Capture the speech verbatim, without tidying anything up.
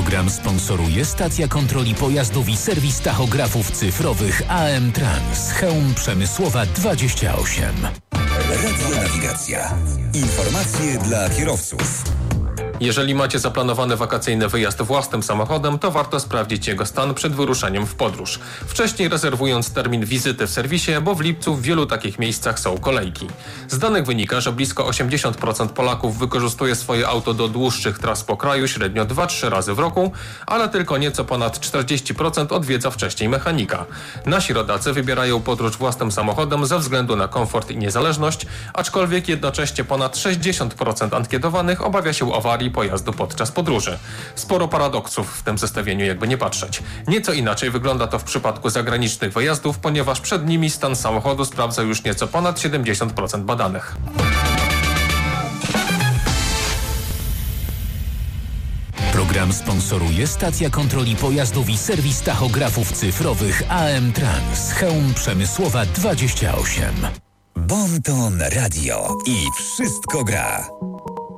Program sponsoruje stacja kontroli pojazdów i serwis tachografów cyfrowych A M Trans. Chełm Przemysłowa dwadzieścia osiem. Radio Nawigacja. Informacje dla kierowców. Jeżeli macie zaplanowany wakacyjny wyjazd własnym samochodem, to warto sprawdzić jego stan przed wyruszeniem w podróż. Wcześniej rezerwując termin wizyty w serwisie, bo w lipcu w wielu takich miejscach są kolejki. Z danych wynika, że blisko osiemdziesiąt procent Polaków wykorzystuje swoje auto do dłuższych tras po kraju średnio dwa trzy razy w roku, ale tylko nieco ponad czterdzieści procent odwiedza wcześniej mechanika. Nasi rodacy wybierają podróż własnym samochodem ze względu na komfort i niezależność, aczkolwiek jednocześnie ponad sześćdziesiąt procent ankietowanych obawia się awarii pojazdu podczas podróży. Sporo paradoksów w tym zestawieniu, jakby nie patrzeć. Nieco inaczej wygląda to w przypadku zagranicznych wyjazdów, ponieważ przed nimi stan samochodu sprawdza już nieco ponad siedemdziesiąt procent badanych. Program sponsoruje stacja kontroli pojazdów i serwis tachografów cyfrowych A M Trans. Chełm Przemysłowa dwadzieścia osiem. Bon Ton Radio i wszystko gra.